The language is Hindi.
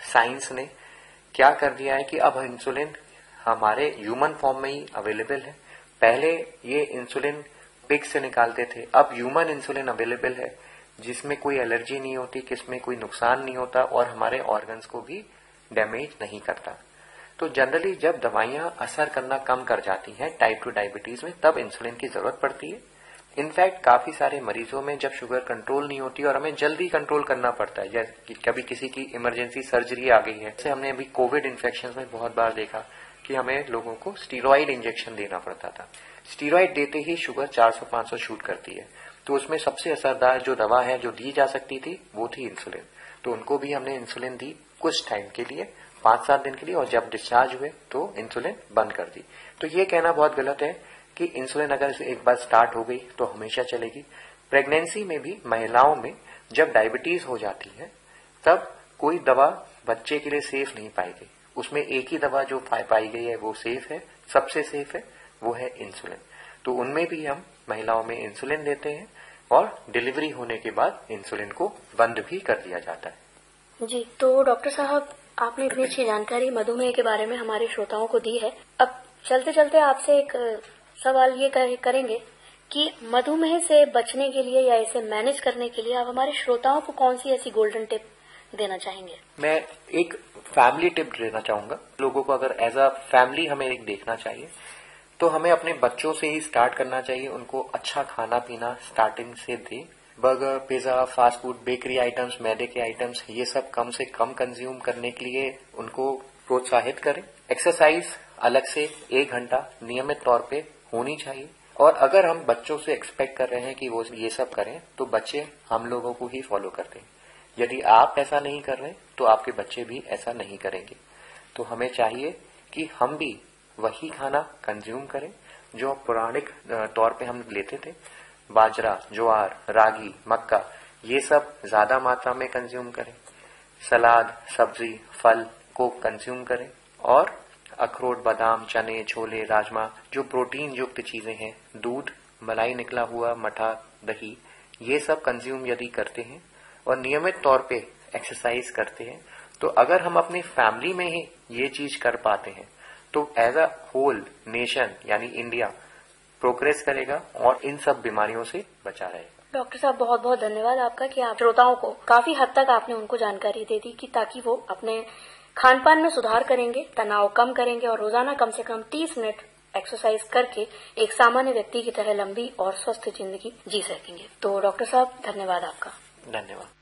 साइंस ने क्या कर दिया है कि अब इंसुलिन हमारे ह्यूमन फॉर्म में ही अवेलेबल है। पहले ये इंसुलिन पिग से निकालते थे, अब ह्यूमन इंसुलिन अवेलेबल है जिसमें कोई एलर्जी नहीं होती, किसमें कोई नुकसान नहीं होता और हमारे ऑर्गन्स को भी डैमेज नहीं करता। तो जनरली जब दवाइयां असर करना कम कर जाती हैं टाइप 2 डायबिटीज में, तब इंसुलिन की जरूरत पड़ती है। इनफैक्ट काफी सारे मरीजों में जब शुगर कंट्रोल नहीं होती और हमें जल्दी कंट्रोल करना पड़ता है, जैसे कभी किसी की इमरजेंसी सर्जरी आ गई है, जैसे हमने अभी कोविड इन्फेक्शन में बहुत बार देखा कि हमें लोगों को स्टीरॉइड इंजेक्शन देना पड़ता था। स्टीरॉइड देते ही शुगर 400-500 शूट करती है, तो उसमें सबसे असरदार जो दवा है जो दी जा सकती थी वो थी इंसुलिन। तो उनको भी हमने इंसुलिन दी कुछ टाइम के लिए, 5-7 दिन के लिए, और जब डिस्चार्ज हुए तो इंसुलिन बंद कर दी। तो ये कहना बहुत गलत है कि इंसुलिन अगर एक बार स्टार्ट हो गई तो हमेशा चलेगी। प्रेगनेंसी में भी महिलाओं में जब डायबिटीज हो जाती है तब कोई दवा बच्चे के लिए सेफ नहीं पाई गई, उसमें एक ही दवा जो पाई गई है वो सेफ है, सबसे सेफ है, वो है इंसुलिन। तो उनमें भी हम महिलाओं में इंसुलिन देते हैं और डिलीवरी होने के बाद इंसुलिन को बंद भी कर दिया जाता है। जी, तो डॉक्टर साहब आपने इतनी अच्छी जानकारी मधुमेह के बारे में हमारे श्रोताओं को दी है। अब चलते चलते आपसे एक सवाल ये करेंगे कि मधुमेह से बचने के लिए या इसे मैनेज करने के लिए आप हमारे श्रोताओं को कौन सी ऐसी गोल्डन टिप देना चाहेंगे? मैं एक फैमिली टिप देना चाहूंगा लोगों को। अगर एज अ फैमिली हमें एक देखना चाहिए तो हमें अपने बच्चों से ही स्टार्ट करना चाहिए। उनको अच्छा खाना पीना स्टार्टिंग से दे। Burger, pizza, fast food, bakery items, मैदे के आइटम्स, ये सब कम से कम कंज्यूम करने के लिए उनको प्रोत्साहित करें। एक्सरसाइज अलग से 1 घंटा नियमित तौर पे होनी चाहिए। और अगर हम बच्चों से एक्सपेक्ट कर रहे हैं कि वो ये सब करें तो बच्चे हम लोगों को ही फॉलो करते हैं। यदि आप ऐसा नहीं कर रहे तो आपके बच्चे भी ऐसा नहीं करेंगे। तो हमें चाहिए कि हम भी वही खाना कंज्यूम करें जो पौराणिक तौर पे हम लेते थे। बाजरा, ज्वार, रागी, मक्का, ये सब ज्यादा मात्रा में कंज्यूम करें। सलाद, सब्जी, फल को कंज्यूम करें और अखरोट, बादाम, चने, छोले, राजमा, जो प्रोटीन युक्त चीजें हैं, दूध, मलाई निकला हुआ, मठा, दही, ये सब कंज्यूम यदि करते हैं और नियमित तौर पे एक्सरसाइज करते हैं तो अगर हम अपनी फैमिली में ही ये चीज कर पाते हैं तो एज अ होल नेशन यानी इंडिया प्रोग्रेस करेगा और इन सब बीमारियों से बचा रहेगा। डॉक्टर साहब बहुत बहुत धन्यवाद आपका कि आप श्रोताओं को काफी हद तक आपने उनको जानकारी दे दी कि ताकि वो अपने खान पान में सुधार करेंगे, तनाव कम करेंगे और रोजाना कम से कम 30 मिनट एक्सरसाइज करके एक सामान्य व्यक्ति की तरह लंबी और स्वस्थ जिंदगी जी सकेंगे। तो डॉक्टर साहब धन्यवाद आपका। धन्यवाद।